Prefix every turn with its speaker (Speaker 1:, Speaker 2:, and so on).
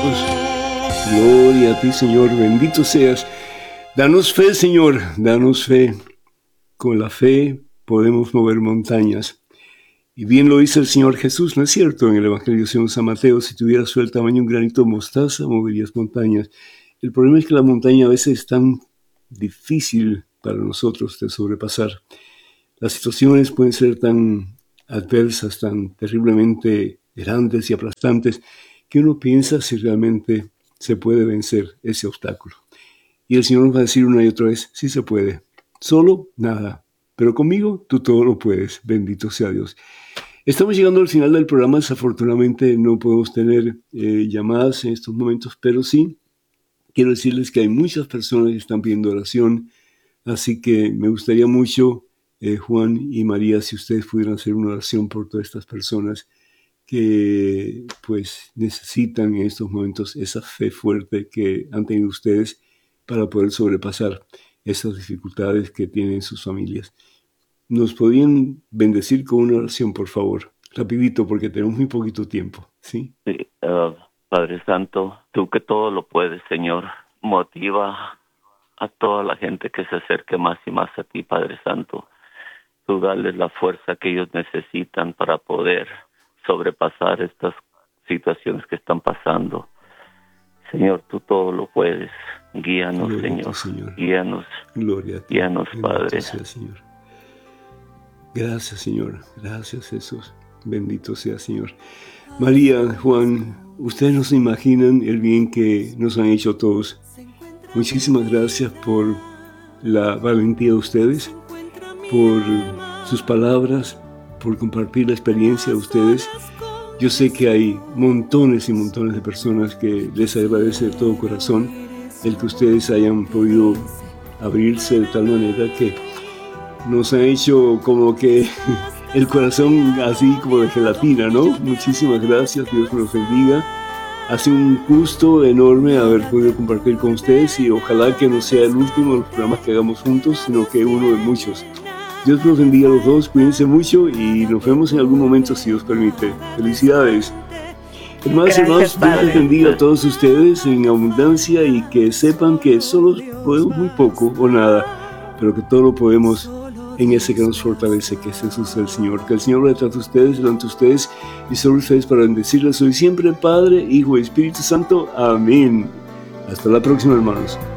Speaker 1: Gloria a ti, Señor, bendito seas. Danos fe, Señor, danos fe. Con la fe podemos mover montañas. Y bien lo dice el Señor Jesús, ¿no es cierto? En el Evangelio según San Mateo, si tuvieras tú el tamaño de un granito de mostaza, moverías montañas. El problema es que la montaña a veces es tan difícil para nosotros de sobrepasar. Las situaciones pueden ser tan adversas, tan terriblemente grandes y aplastantes, que uno piensa si realmente se puede vencer ese obstáculo. Y el Señor nos va a decir una y otra vez, sí se puede. Solo, nada. Pero conmigo, tú todo lo puedes. Bendito sea Dios. Estamos llegando al final del programa. Desafortunadamente no podemos tener llamadas en estos momentos, pero sí quiero decirles que hay muchas personas que están pidiendo oración. Así que me gustaría mucho, Juan y María, si ustedes pudieran hacer una oración por todas estas personas que pues necesitan en estos momentos esa fe fuerte que han tenido ustedes para poder sobrepasar esas dificultades que tienen sus familias. ¿Nos podrían bendecir con una oración, por favor? Rapidito, porque tenemos muy poquito tiempo, ¿sí?
Speaker 2: Sí, Padre Santo, tú que todo lo puedes, Señor, motiva a toda la gente que se acerque más y más a ti, Padre Santo. Tú dales la fuerza que ellos necesitan para poder sobrepasar estas situaciones que están pasando. Señor, tú todo lo puedes. Guíanos, Señor. Guíanos.
Speaker 1: Gloria a ti.
Speaker 2: Guíanos, Padre.
Speaker 1: Sea, Señor. Gracias, Señor. Gracias, Jesús. Bendito sea, Señor. María, Juan, ustedes no se imaginan el bien que nos han hecho todos. Muchísimas gracias por la valentía de ustedes, por sus palabras, por compartir la experiencia de ustedes. Yo sé que hay montones y montones de personas que les agradece de todo corazón el que ustedes hayan podido abrirse de tal manera que nos han hecho como que el corazón así como de gelatina, ¿no? Muchísimas gracias, Dios me los bendiga. Ha sido un gusto enorme haber podido compartir con ustedes y ojalá que no sea el último de los programas que hagamos juntos, sino que uno de muchos. Dios los bendiga a los dos, cuídense mucho y nos vemos en algún momento si Dios permite. Felicidades. Hermanos y hermanos, Dios les bendiga a todos ustedes en abundancia y que sepan que solo podemos muy poco o nada, pero que todo lo podemos en ese que nos fortalece, que es Jesús el Señor. Que el Señor le trate a ustedes, delante de ustedes y sobre ustedes para bendecirles hoy siempre, Padre, Hijo y Espíritu Santo. Amén. Hasta la próxima, hermanos.